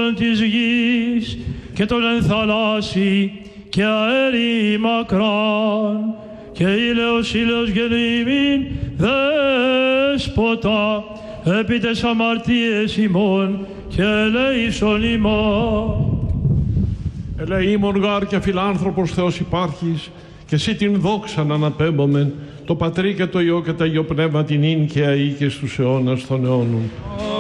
ουρανών της γης και των εν θαλάσσι και αέρι μακράν και ήλαιος γεννήμην δέσποτα επί τες αμαρτίες ημών και ελέησον ημών. Ελεήμων γάρ και φιλάνθρωπος Θεός υπάρχεις και εσύ την δόξα να αναπέμπομεν το Πατρί και το Υιό και το Αγίο Πνεύμα την ίν και αεί και στους αιώνας των αιώνων.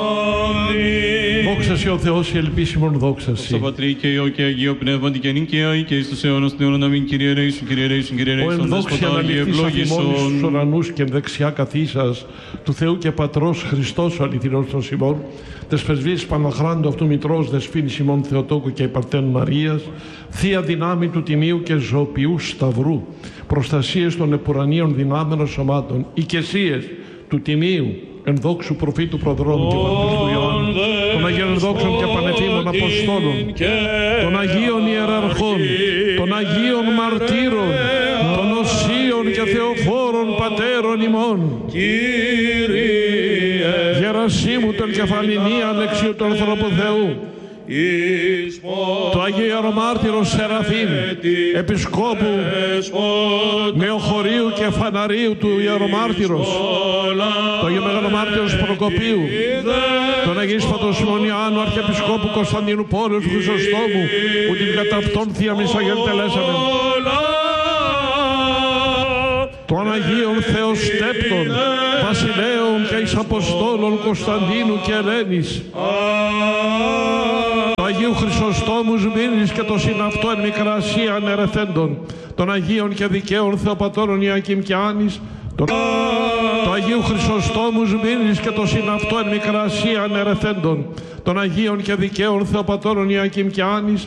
Δόξα σοι ο Θεός, η ελπίσιμον δόξα σοι. Στο Πατρί και Υιό και Αγίο Πνεύμα την και αεί και στους αιώνας των αιώνων. Αμήν. Κύριε ελέησον, Κύριε ελέησον, Κύριε ελέησον. Ο ενδόξι αναληφθείς αφημών στους ουρανούς και δεξιά καθίσας του Θεού και Πατρός Χριστός ο αληθινός των ημών, τες πρεσβείες Παναχράντου αυτού Μητρός δεσπίνης ημών Θεοτόκου και υπαρτέν Μαρίας, θεία δυνάμει του Τιμίου και ζωοποιού Σταυρού, προστασίες των επουρανίων δυνάμενων σωμάτων, οικεσίες του Τιμίου, ενδόξου προφήτου προδρόμου και Βαπτιστού Ιωάννου, των Αγίων ενδόξων και πανεφήμων Αποστόλων, των Αγίων Ιεραρχών, των Αγίων Μαρτύρων, των Οσίων και Θεοφόρων Πατέρων ημών. Γερασίμου τον κεφαλινή αλεξίου του ανθρώπου Θεού, το Αγίο Ιερομάρτυρο Σεραφείμ, Επισκόπου Νεοχωρίου και Φαναρίου του Ιερομάρτυρος, το Αγίο Μεγαλομάρτυρος Προκοπίου, τον Αγίου Σπατοσημωνιάνου Αρχιεπισκόπου Κωνσταντίνου Πόλεως Χρυσοστόμου, που την κατά αυτόν θεία μισαγέν τελέσαμε, των Αγίων Θεοστέπτων, Βασιλέων και εις Αποστόλων Κωνσταντίνου και Ελένης, του Αγίου Χρυσοστόμου Σμύρνης και το συναυτό εν Μικρασία ανερεθέντων, των Αγίων και δικαίων Θεοπατώρων Ιακήμ και Άνης, του Αγίου Χρυσοστόμου Σμύρνης και το συναυτό εν Μικρασία ανερεθέντων, των Αγίων και δικαίων Θεοπατώρων Ιακήμ και Άνης,